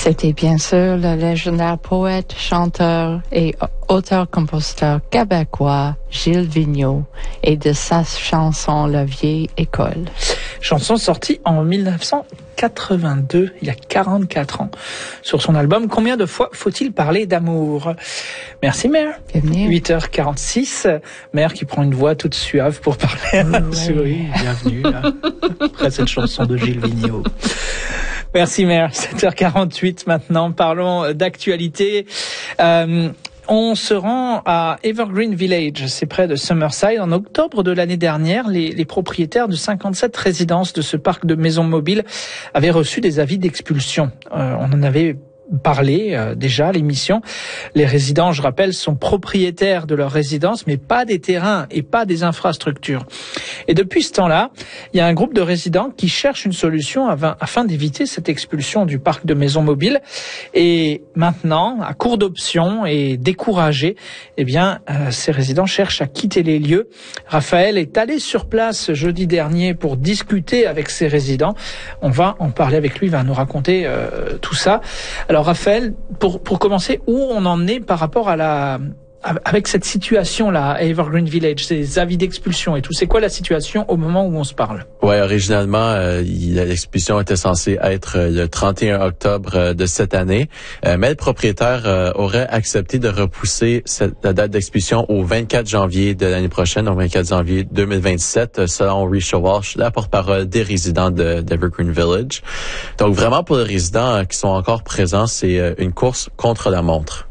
C'était bien sûr le légendaire poète, chanteur et auteur-compositeur québécois Gilles Vigneault et de sa chanson La vieille école. Chanson sortie en 1982, il y a 44 ans. Sur son album Combien de fois faut-il parler d'amour? Merci Mère. Bienvenue. 8h46, Mère qui prend une voix toute suave pour parler à la souris. Bienvenue là. Après cette chanson de Gilles Vigneault. Merci Mère. 7h48 maintenant. Parlons d'actualité. On se rend à Evergreen Village, c'est près de Summerside. En octobre de l'année dernière, les propriétaires de 57 résidences de ce parc de maisons mobiles avaient reçu des avis d'expulsion. On en avait parlé déjà à l'émission. Les résidents, je rappelle, sont propriétaires de leur résidence, mais pas des terrains et pas des infrastructures. Et depuis ce temps-là, il y a un groupe de résidents qui cherche une solution afin d'éviter cette expulsion du parc de maisons mobiles. Et maintenant, à court d'options et découragés, ces résidents cherchent à quitter les lieux. Raphaël est allé sur place jeudi dernier pour discuter avec ces résidents. On va en parler avec lui, il va nous raconter tout ça. Alors Raphaël, pour commencer, où on en est par rapport avec cette situation-là à Evergreen Village, ces avis d'expulsion et tout, c'est quoi la situation au moment où on se parle? Ouais, originalement, l'expulsion était censée être le 31 octobre de cette année, mais le propriétaire aurait accepté de repousser la date d'expulsion au 24 janvier de l'année prochaine, au 24 janvier 2027, selon Risha Walsh, la porte-parole des résidents d'Evergreen Village. Donc vraiment, pour les résidents qui sont encore présents, c'est une course contre la montre.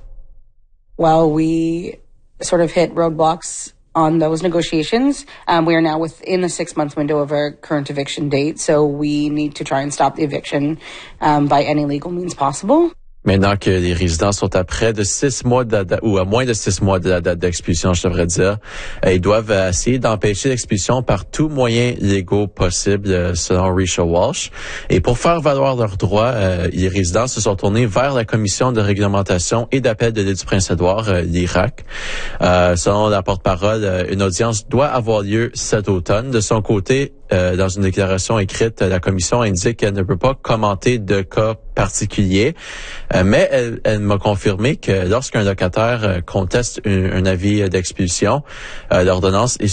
Well, we sort of hit roadblocks on those negotiations. We are now within the 6-month window of our current eviction date, so we need to try and stop the eviction by any legal means possible. Maintenant que les résidents sont à près de 6 mois ou à moins de 6 mois de la date d'expulsion, je devrais dire, ils doivent essayer d'empêcher l'expulsion par tous moyens légaux possibles, selon Risha Walsh. Et pour faire valoir leurs droits, les résidents se sont tournés vers la commission de réglementation et d'appel de l'île du Prince-Édouard, l'IRAC. Selon la porte-parole, une audience doit avoir lieu cet automne. De son côté, dans une déclaration écrite, la commission indique qu'elle ne peut pas commenter de cas particuliers, mais elle m'a confirmé que lorsqu'un locataire conteste un avis d'expulsion, l'ordonnance est